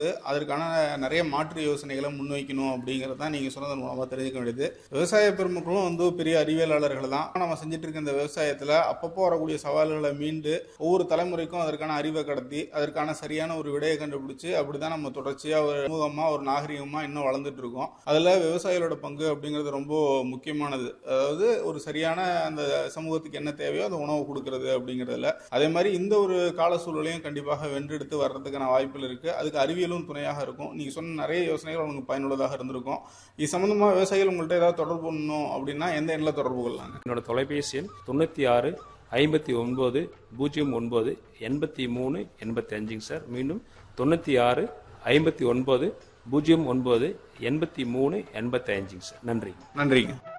அதற்கான நிறைய மாற்று யோசனைகளை முன்வைக்கணும் அப்படிங்கிறது தான் நீங்கள் சொன்னதன் மூலமாக தெரிஞ்சுக்க வேண்டியது. விவசாய பெருமக்களும் பெரிய அறிவியலாளர்கள் தான். நம்ம செஞ்சுட்டு இருக்க இந்த விவசாயத்தில் அப்பப்போ வரக்கூடிய சவால்களை மீண்டு ஒவ்வொரு தலைமுறைக்கும் அதற்கான அறிவை கடத்தி அதற்கான சரியான ஒரு விடையை கண்டுபிடிச்சு அப்படிதான் நம்ம தொடர்ச்சியாக ஒரு சமூகமாக ஒரு நாகரிகமாக இன்னும் வளர்ந்துட்டு இருக்கோம். அதில் விவசாயிகளோட பங்கு அப்படிங்கிறது ரொம்ப முக்கியமானது. அதாவது ஒரு சரியான அந்த சமூகத்துக்கு என்ன தேவையோ அந்த உணவு கொடுக்கறது அப்படிங்கிறதுல அதே மாதிரி இந்த ஒரு கால சூழலையும் கண்டிப்பாக வென்றெடுத்து வர்றதுக்கான வாய்ப்புகள் இருக்கு. அதுக்கு அறிவியலும் துணையாக இருக்கும். நீங்க சொன்ன நிறைய யோசனைகள் உங்களுக்கு பயனுள்ளதாக இருந்திருக்கும். இது சம்பந்தமா விவசாயிகள் உங்கள்கிட்ட ஏதாவது தொடர்பு பண்ணணும் அப்படின்னா எந்த எண்ணில் தொடர்பு கொள்ளலாங்க? என்னோட தொலைபேசி எண் 96 59 09 83 85 சார். மீண்டும் 96 59 09 83 85 சார். நன்றி. நன்றிங்க.